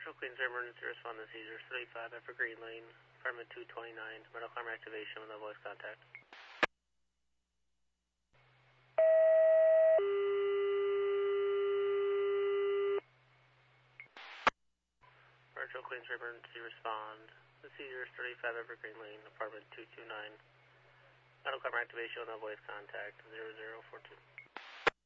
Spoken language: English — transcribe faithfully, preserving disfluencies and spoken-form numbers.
Virtual Queensborough Emergency Response to Seizure thirty-five Evergreen Lane, apartment two twenty-nine, medical arm activation with no voice contact. Virtual Queensborough Emergency Respond to Seizure thirty-five Evergreen Lane, apartment two twenty-nine, medical arm activation with no voice contact, zero zero four two.